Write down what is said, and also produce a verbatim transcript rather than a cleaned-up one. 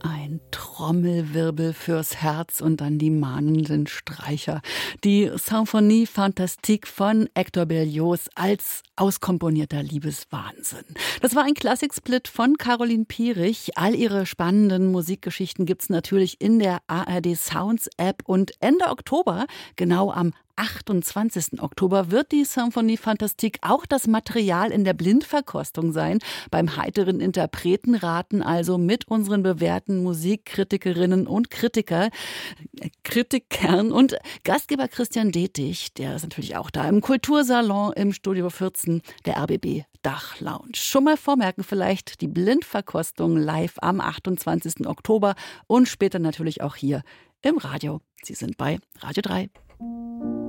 Ein Trommelwirbel fürs Herz und dann die mahnenden Streicher. Die Symphonie Fantastique von Hector Berlioz als auskomponierter Liebeswahnsinn. Das war ein Klassiksplit von Caroline Pierich. All ihre spannenden Musikgeschichten gibt's natürlich in der A R D Sounds App. Und Ende Oktober, genau am achtundzwanzigsten Oktober, wird die Symphonie Fantastique auch das Material in der Blindverkostung sein. Beim heiteren Interpretenraten, also mit unseren bewährten Musikkritikerinnen und Kritiker, äh, Kritikern und Gastgeber Christian Detig, der ist natürlich auch da im Kultursalon im Studio vierzehn der R B B Dachlounge. Schon mal vormerken vielleicht die Blindverkostung live am achtundzwanzigsten Oktober und später natürlich auch hier im Radio. Sie sind bei Radio drei.